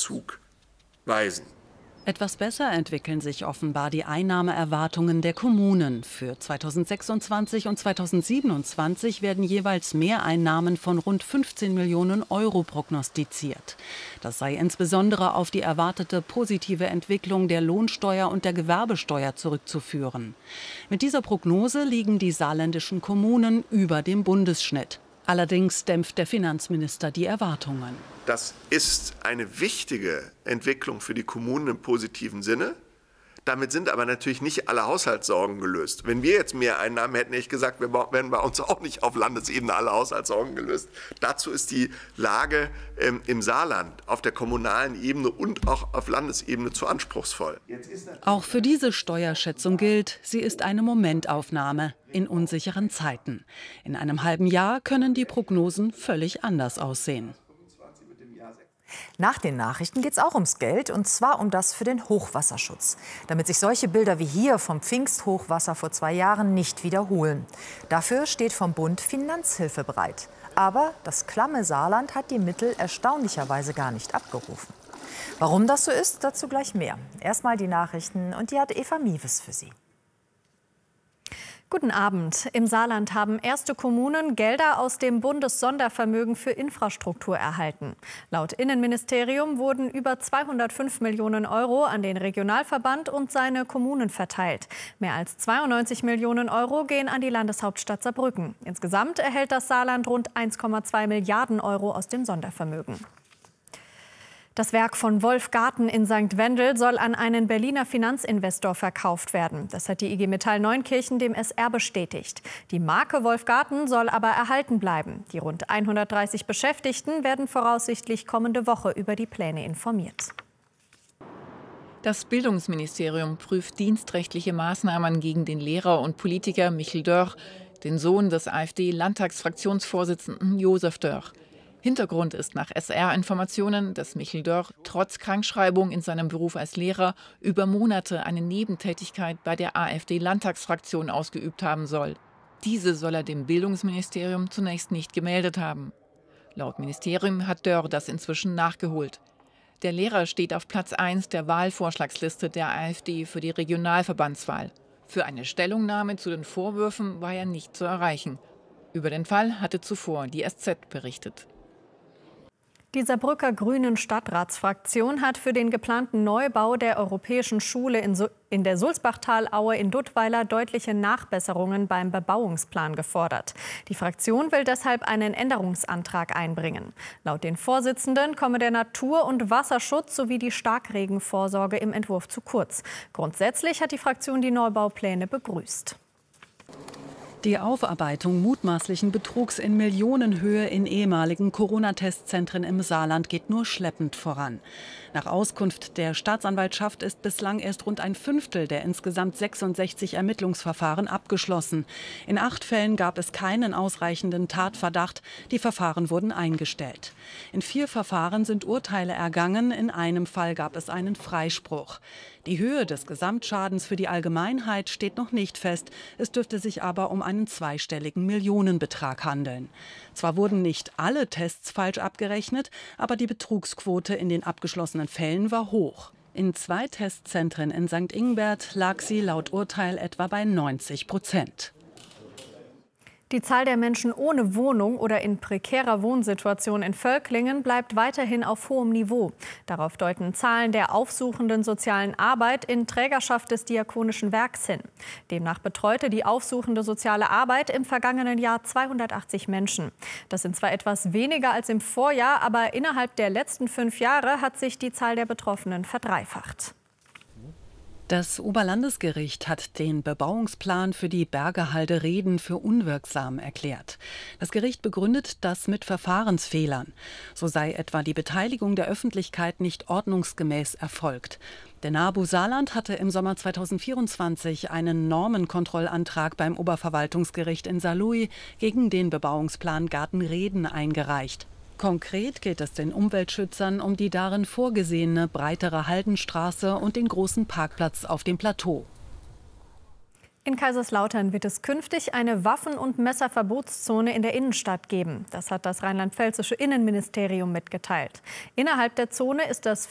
Verzug weisen. Etwas besser entwickeln sich offenbar die Einnahmeerwartungen der Kommunen. Für 2026 und 2027 werden jeweils Mehreinnahmen von rund 15 Millionen Euro prognostiziert. Das sei insbesondere auf die erwartete positive Entwicklung der Lohnsteuer und der Gewerbesteuer zurückzuführen. Mit dieser Prognose liegen die saarländischen Kommunen über dem Bundesschnitt. Allerdings dämpft der Finanzminister die Erwartungen. Das ist eine wichtige Entwicklung für die Kommunen im positiven Sinne. Damit sind aber natürlich nicht alle Haushaltssorgen gelöst. Wenn wir jetzt mehr Einnahmen hätten, hätte ich gesagt, werden bei uns auch nicht auf Landesebene alle Haushaltssorgen gelöst. Dazu ist die Lage im Saarland auf der kommunalen Ebene und auch auf Landesebene zu anspruchsvoll. Auch für diese Steuerschätzung gilt, sie ist eine Momentaufnahme in unsicheren Zeiten. In einem halben Jahr können die Prognosen völlig anders aussehen. Nach den Nachrichten geht es auch ums Geld, und zwar um das für den Hochwasserschutz. Damit sich solche Bilder wie hier vom Pfingsthochwasser vor 2 Jahren nicht wiederholen. Dafür steht vom Bund Finanzhilfe bereit. Aber das klamme Saarland hat die Mittel erstaunlicherweise gar nicht abgerufen. Warum das so ist, dazu gleich mehr. Erstmal die Nachrichten, und die hat Eva Miewes für Sie. Guten Abend. Im Saarland haben erste Kommunen Gelder aus dem Bundessondervermögen für Infrastruktur erhalten. Laut Innenministerium wurden über 205 Millionen Euro an den Regionalverband und seine Kommunen verteilt. Mehr als 92 Millionen Euro gehen an die Landeshauptstadt Saarbrücken. Insgesamt erhält das Saarland rund 1,2 Milliarden Euro aus dem Sondervermögen. Das Werk von Wolf Garten in St. Wendel soll an einen Berliner Finanzinvestor verkauft werden. Das hat die IG Metall Neunkirchen dem SR bestätigt. Die Marke Wolf Garten soll aber erhalten bleiben. Die rund 130 Beschäftigten werden voraussichtlich kommende Woche über die Pläne informiert. Das Bildungsministerium prüft dienstrechtliche Maßnahmen gegen den Lehrer und Politiker Michel Dörr, den Sohn des AfD-Landtagsfraktionsvorsitzenden Josef Dörr. Hintergrund ist nach SR-Informationen, dass Michel Dörr trotz Krankschreibung in seinem Beruf als Lehrer über Monate eine Nebentätigkeit bei der AfD-Landtagsfraktion ausgeübt haben soll. Diese soll er dem Bildungsministerium zunächst nicht gemeldet haben. Laut Ministerium hat Dörr das inzwischen nachgeholt. Der Lehrer steht auf Platz 1 der Wahlvorschlagsliste der AfD für die Regionalverbandswahl. Für eine Stellungnahme zu den Vorwürfen war er nicht zu erreichen. Über den Fall hatte zuvor die SZ berichtet. Die Saarbrücker Grünen Stadtratsfraktion hat für den geplanten Neubau der Europäischen Schule in der Sulzbachtalaue in Duttweiler deutliche Nachbesserungen beim Bebauungsplan gefordert. Die Fraktion will deshalb einen Änderungsantrag einbringen. Laut den Vorsitzenden komme der Natur- und Wasserschutz sowie die Starkregenvorsorge im Entwurf zu kurz. Grundsätzlich hat die Fraktion die Neubaupläne begrüßt. Die Aufarbeitung mutmaßlichen Betrugs in Millionenhöhe in ehemaligen Corona-Testzentren im Saarland geht nur schleppend voran. Nach Auskunft der Staatsanwaltschaft ist bislang erst rund ein Fünftel der insgesamt 66 Ermittlungsverfahren abgeschlossen. In 8 Fällen gab es keinen ausreichenden Tatverdacht. Die Verfahren wurden eingestellt. In 4 Verfahren sind Urteile ergangen. In einem Fall gab es einen Freispruch. Die Höhe des Gesamtschadens für die Allgemeinheit steht noch nicht fest. Es dürfte sich aber um einen zweistelligen Millionenbetrag handeln. Zwar wurden nicht alle Tests falsch abgerechnet, aber die Betrugsquote in den abgeschlossenen Fällen war hoch. In 2 Testzentren in St. Ingbert lag sie laut Urteil etwa bei 90%. Die Zahl der Menschen ohne Wohnung oder in prekärer Wohnsituation in Völklingen bleibt weiterhin auf hohem Niveau. Darauf deuten Zahlen der aufsuchenden sozialen Arbeit in Trägerschaft des Diakonischen Werks hin. Demnach betreute die aufsuchende soziale Arbeit im vergangenen Jahr 280 Menschen. Das sind zwar etwas weniger als im Vorjahr, aber innerhalb der letzten 5 Jahre hat sich die Zahl der Betroffenen verdreifacht. Das Oberlandesgericht hat den Bebauungsplan für die Bergerhalde Reden für unwirksam erklärt. Das Gericht begründet das mit Verfahrensfehlern. So sei etwa die Beteiligung der Öffentlichkeit nicht ordnungsgemäß erfolgt. Der NABU Saarland hatte im Sommer 2024 einen Normenkontrollantrag beim Oberverwaltungsgericht in Saarlouis gegen den Bebauungsplan Garten Reden eingereicht. Konkret geht es den Umweltschützern um die darin vorgesehene breitere Haldenstraße und den großen Parkplatz auf dem Plateau. In Kaiserslautern wird es künftig eine Waffen- und Messerverbotszone in der Innenstadt geben. Das hat das rheinland-pfälzische Innenministerium mitgeteilt. Innerhalb der Zone ist das